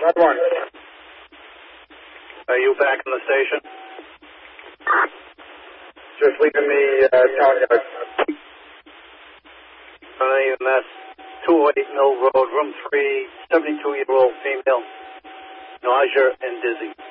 1. Are you back in the station? Just leaving the town yard. EMS, 208 Mill Road, room 3, 72-year-old female, nausea and dizzy.